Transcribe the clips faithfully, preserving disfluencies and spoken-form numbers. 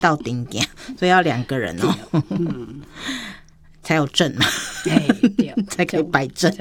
到顶点，所以要两个人哦，嗯，才有正嘛， 哎，对， 才可以摆正。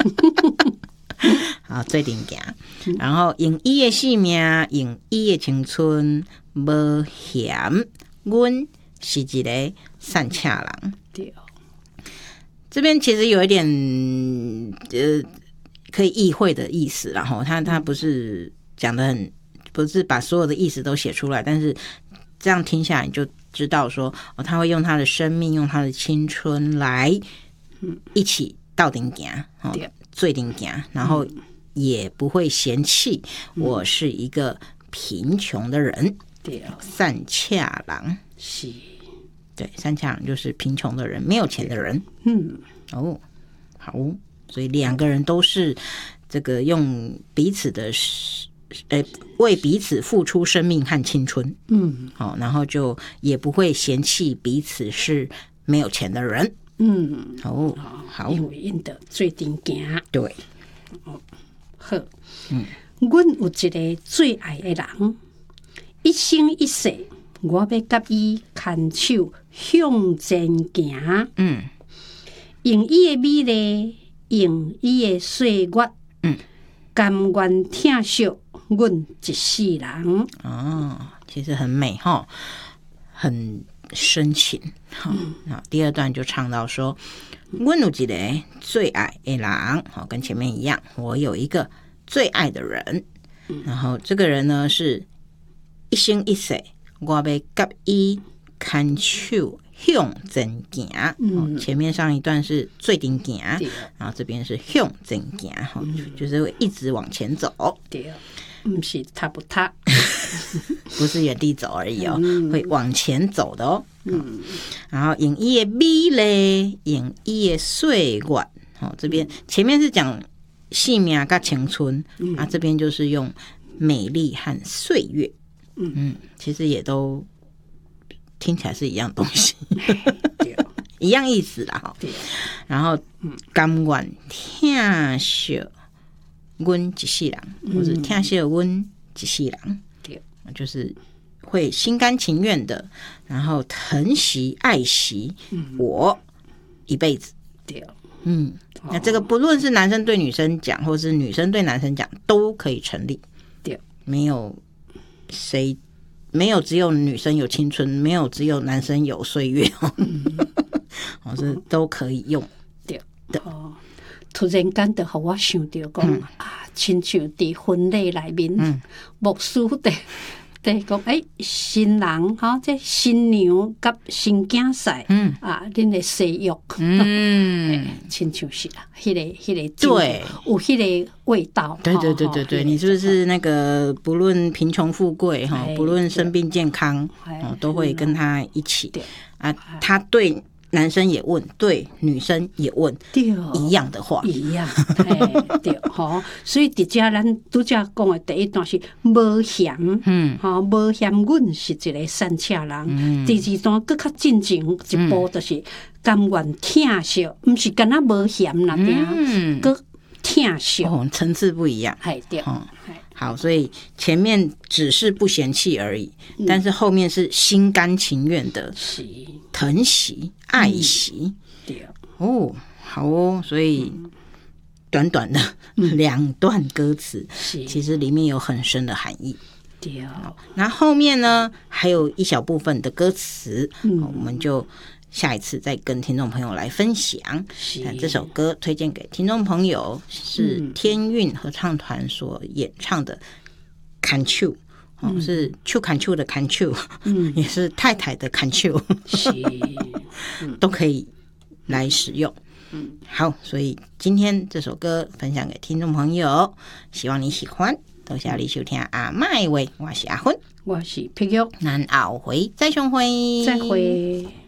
好，最顶点，然后用伊的性命，用伊的青春，无嫌阮是一个善恰人。 对， 这边其实有一点呃可以意会的意思，然后他他不是讲的很，不是把所有的意思都写出来，但是这样听下来你就知道说，哦，他会用他的生命，用他的青春来一起到顶行，哦，最顶行，然后也不会嫌弃我是一个贫穷的人。 对， 善恰人是， 对，善恰人就是贫穷的人，没有钱的人。嗯，哦，好，所以两个人都是这个用彼此的，呃，为彼此付出生命和青春。嗯，好，然后就也不会嫌弃彼此是没有钱的人。嗯，哦，好， 因为因得最顶行。 对， 哦，好，嗯，阮有一个最爱的人，一生一世，我要甲伊牵手向前行。嗯，用伊的美丽，用伊的岁月，嗯，甘愿疼惜阮一世人。 哦，其实很美哈，很深情。好，嗯，第二段就唱到说，阮有一个最爱的人，好，跟前面一样，我有一个最爱的人，嗯，然后这个人呢是一生一世，我要甲伊牵手向前行。嗯，前面上一段是最顶行，然后这边是向前行，嗯，就是会一直往前走。 对，不是踏不踏， 不是原地走而已哦，嗯，会往前走的哦。嗯，然后用伊的美丽，用伊的岁月。哦，这边前面是讲性命跟青春，嗯，啊，这边就是用美丽和岁月。嗯嗯，其实也都听起来是一样东西，一样意思啦哈。然后甘愿疼惜阮一世人，或是疼惜阮一世人，就是会心甘情愿的，然后疼惜爱惜我一辈子。对，嗯，那这个不论是男生对女生讲，或是女生对男生讲，都可以成立。对，没有谁，没有只有女生有青春，没有只有男生有岁月，嗯，哦，是都可以用。对的。哦， 突然间就让我想到讲，嗯，啊，亲像伫婚礼内面，嗯，牧师的。对，讲哎，新人哈，这新娘甲新囝婿，嗯啊，恁的西浴，嗯，亲像是啦，迄个迄个，对，有迄个味道。 对对对对对，你是不是那个不论贫穷富贵哈，不论生病健康，哦，都会跟他一起啊？他对男生也问，对女生也问，对，一样的话， 一样，对，吼，所以伫遮咱拄则讲的第一段是无嫌，嗯，吼，无嫌阮是一个善恰人。嗯，第二段更较进前一步，就是甘愿疼惜，毋是干那无嫌那点，更疼惜， 哦，层次不一样， 系对，哦， 好，所以前面只是不嫌弃而已，嗯，但是后面是心甘情愿的疼惜爱惜。嗯，对哦，好哦，所以短短的两段歌词，嗯，其实里面有很深的含义。对，那后面呢还有一小部分的歌词，嗯，我们就下一次再跟听众朋友来分享。那这首歌推荐给听众朋友，是天韵合唱团所演唱的《牵手》，哦，是手牵手的牵手，嗯，也是太太的牵手，是，嗯，都可以来使用。嗯，好，所以今天这首歌分享给听众朋友，希望你喜欢。多谢你收听阿麦话，我是阿芬， 我是碧玉， 咱后回再相会， 再会。